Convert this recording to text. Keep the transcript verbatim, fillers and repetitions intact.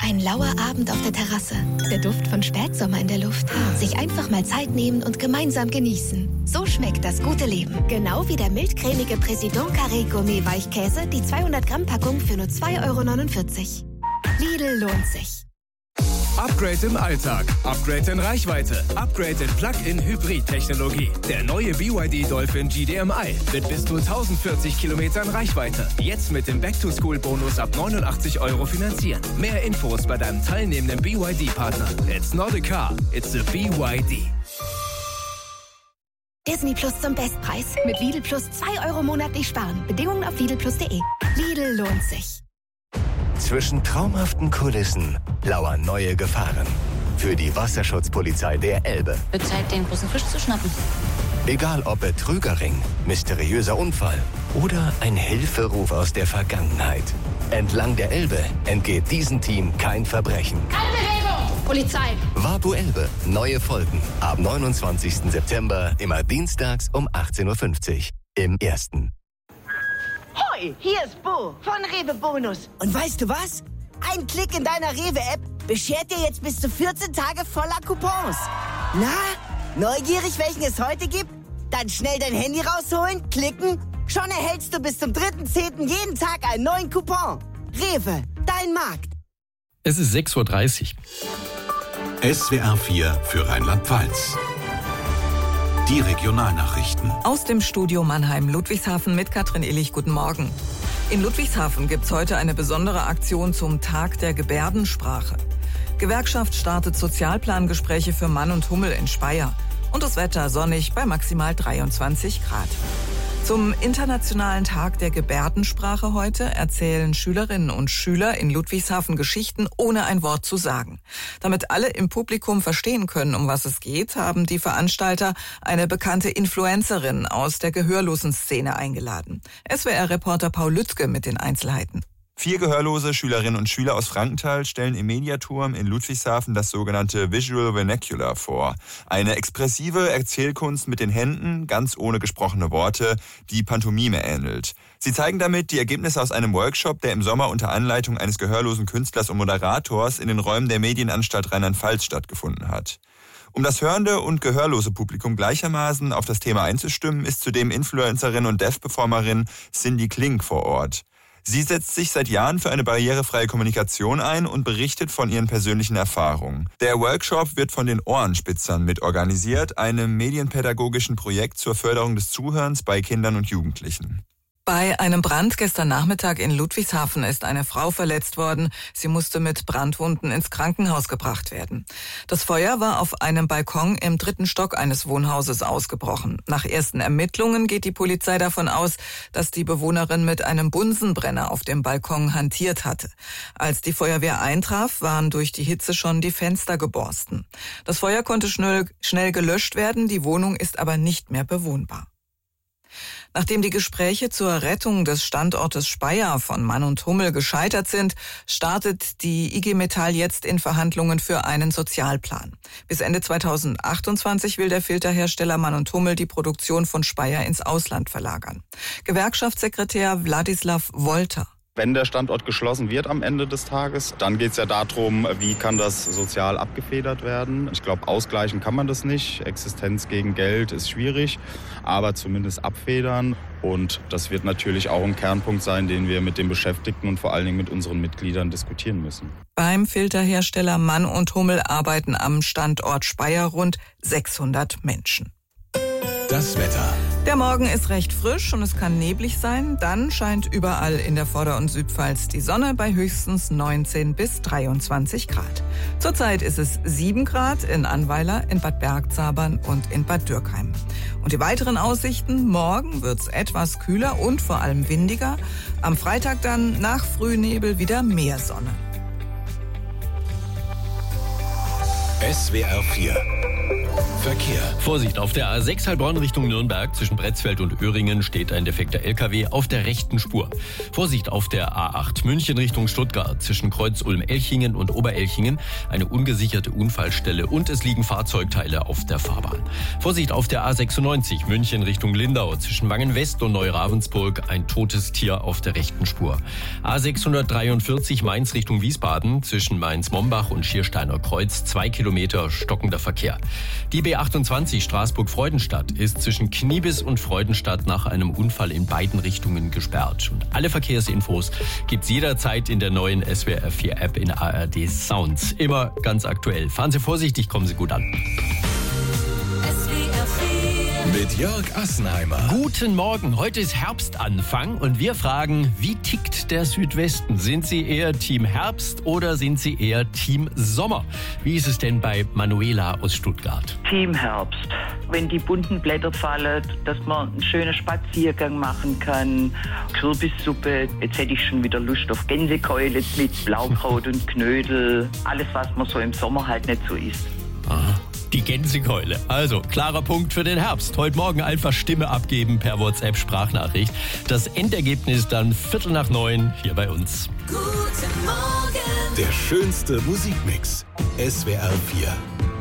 Ein lauer Abend auf der Terrasse. Der Duft von Spätsommer in der Luft. Sich einfach mal Zeit nehmen und gemeinsam genießen. So schmeckt das gute Leben. Genau wie der mildcremige Président Carré Gourmet Weichkäse, die zweihundert Gramm Packung für nur zwei Euro neunundvierzig. Lidl lohnt sich. Upgrade im Alltag, Upgrade in Reichweite, Upgrade in Plug-in-Hybrid-Technologie. Der neue B Y D Dolphin G D M I mit bis zu tausendvierzig Kilometern Reichweite. Jetzt mit dem Back-to-School-Bonus ab neunundachtzig Euro finanzieren. Mehr Infos bei deinem teilnehmenden B Y D-Partner. It's not a car, it's a B Y D. Disney Plus zum Bestpreis. Mit Lidl Plus zwei Euro monatlich sparen. Bedingungen auf lidl plus punkt de. Lidl lohnt sich. Zwischen traumhaften Kulissen lauern neue Gefahren. Für die Wasserschutzpolizei der Elbe. Wird Zeit, den großen Fisch zu schnappen. Egal ob Betrügerring, mysteriöser Unfall oder ein Hilferuf aus der Vergangenheit. Entlang der Elbe entgeht diesem Team kein Verbrechen. Keine Bewegung! Polizei! Vapo Elbe. Neue Folgen. Ab neunundzwanzigsten September, immer dienstags um achtzehn Uhr fünfzig. Im Ersten. Hoi, hier ist Bo von Rewe Bonus. Und weißt du was? Ein Klick in deiner Rewe-App beschert dir jetzt bis zu vierzehn Tage voller Coupons. Na, neugierig, welchen es heute gibt? Dann schnell dein Handy rausholen, klicken. Schon erhältst du bis zum dritten zehnten jeden Tag einen neuen Coupon. Rewe, dein Markt. Es ist sechs Uhr dreißig. S W R vier für Rheinland-Pfalz. Die Regionalnachrichten. Aus dem Studio Mannheim-Ludwigshafen mit Katrin Illich. Guten Morgen. In Ludwigshafen gibt es heute eine besondere Aktion zum Tag der Gebärdensprache. Gewerkschaft startet Sozialplangespräche für Mann und Hummel in Speyer. Und das Wetter sonnig bei maximal dreiundzwanzig Grad. Zum Internationalen Tag der Gebärdensprache heute erzählen Schülerinnen und Schüler in Ludwigshafen Geschichten, ohne ein Wort zu sagen. Damit alle im Publikum verstehen können, um was es geht, haben die Veranstalter eine bekannte Influencerin aus der Gehörlosen-Szene eingeladen. S W R-Reporter Paul Lützke mit den Einzelheiten. Vier gehörlose Schülerinnen und Schüler aus Frankenthal stellen im Mediaturm in Ludwigshafen das sogenannte Visual Vernacular vor. Eine expressive Erzählkunst mit den Händen, ganz ohne gesprochene Worte, die Pantomime ähnelt. Sie zeigen damit die Ergebnisse aus einem Workshop, der im Sommer unter Anleitung eines gehörlosen Künstlers und Moderators in den Räumen der Medienanstalt Rheinland-Pfalz stattgefunden hat. Um das hörende und gehörlose Publikum gleichermaßen auf das Thema einzustimmen, ist zudem Influencerin und Deaf-Performerin Cindy Klink vor Ort. Sie setzt sich seit Jahren für eine barrierefreie Kommunikation ein und berichtet von ihren persönlichen Erfahrungen. Der Workshop wird von den Ohrenspitzern mitorganisiert, einem medienpädagogischen Projekt zur Förderung des Zuhörens bei Kindern und Jugendlichen. Bei einem Brand gestern Nachmittag in Ludwigshafen ist eine Frau verletzt worden. Sie musste mit Brandwunden ins Krankenhaus gebracht werden. Das Feuer war auf einem Balkon im dritten Stock eines Wohnhauses ausgebrochen. Nach ersten Ermittlungen geht die Polizei davon aus, dass die Bewohnerin mit einem Bunsenbrenner auf dem Balkon hantiert hatte. Als die Feuerwehr eintraf, waren durch die Hitze schon die Fenster geborsten. Das Feuer konnte schnell, schnell gelöscht werden, die Wohnung ist aber nicht mehr bewohnbar. Nachdem die Gespräche zur Rettung des Standortes Speyer von Mann und Hummel gescheitert sind, startet die I G Metall jetzt in Verhandlungen für einen Sozialplan. Bis Ende zweitausendachtundzwanzig will der Filterhersteller Mann und Hummel die Produktion von Speyer ins Ausland verlagern. Gewerkschaftssekretär Wladislav Wolter. Wenn der Standort geschlossen wird am Ende des Tages, dann geht es ja darum, wie kann das sozial abgefedert werden. Ich glaube, ausgleichen kann man das nicht. Existenz gegen Geld ist schwierig, aber zumindest abfedern. Und das wird natürlich auch ein Kernpunkt sein, den wir mit den Beschäftigten und vor allen Dingen mit unseren Mitgliedern diskutieren müssen. Beim Filterhersteller Mann und Hummel arbeiten am Standort Speyer rund sechshundert Menschen. Das Wetter. Der Morgen ist recht frisch und es kann neblig sein. Dann scheint überall in der Vorder- und Südpfalz die Sonne bei höchstens neunzehn bis dreiundzwanzig Grad. Zurzeit ist es sieben Grad in Annweiler, in Bad Bergzabern und in Bad Dürkheim. Und die weiteren Aussichten: Morgen wird's etwas kühler und vor allem windiger. Am Freitag dann nach Frühnebel wieder mehr Sonne. S W R vier Verkehr. Vorsicht, auf der A sechs Heilbronn Richtung Nürnberg zwischen Bretzfeld und Öhringen steht ein defekter L K W auf der rechten Spur. Vorsicht auf der A acht München Richtung Stuttgart zwischen Kreuz Ulm-Elchingen und Oberelchingen eine ungesicherte Unfallstelle und es liegen Fahrzeugteile auf der Fahrbahn. Vorsicht auf der A sechsundneunzig München Richtung Lindau zwischen Wangen-West und Neuravensburg ein totes Tier auf der rechten Spur. A sechshundertdreiundvierzig Mainz Richtung Wiesbaden zwischen Mainz-Mombach und Schiersteiner Kreuz zwei Kilometer stockender Verkehr. Die B achtundzwanzig Straßburg-Freudenstadt ist zwischen Kniebis und Freudenstadt nach einem Unfall in beiden Richtungen gesperrt. Und alle Verkehrsinfos gibt's jederzeit in der neuen S W R vier App in A R D Sounds. Immer ganz aktuell. Fahren Sie vorsichtig, kommen Sie gut an. Mit Jörg Assenheimer. Guten Morgen, heute ist Herbstanfang und wir fragen, wie tickt der Südwesten? Sind Sie eher Team Herbst oder sind Sie eher Team Sommer? Wie ist es denn bei Manuela aus Stuttgart? Team Herbst. Wenn die bunten Blätter fallen, dass man einen schönen Spaziergang machen kann, Kürbissuppe, jetzt hätte ich schon wieder Lust auf Gänsekeule mit Blaukraut und Knödel, alles was man so im Sommer halt nicht so isst. Aha. Die Gänsekeule. Also, klarer Punkt für den Herbst. Heute Morgen einfach Stimme abgeben per WhatsApp-Sprachnachricht. Das Endergebnis dann Viertel nach neun hier bei uns. Guten Morgen. Der schönste Musikmix. S W R vier.